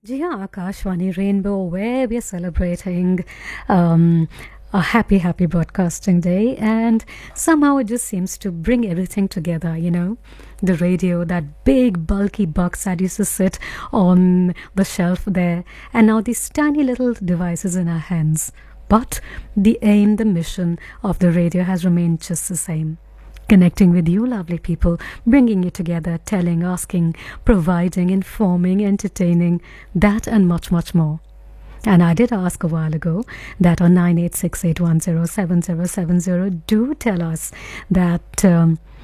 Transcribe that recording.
जी हाँ, Akashvani rainbow where we are celebrating um, a happy broadcasting day, and somehow it just seems to bring everything together, you know. The radio, that big bulky box that used to sit on the shelf there, and now these tiny little devices in our hands. But the aim, the mission of the radio has remained just the same. Connecting with you, lovely people, bringing you together, telling, asking, providing, informing, entertaining, that and much more. And I did ask a while ago that on 9868107070, do tell us that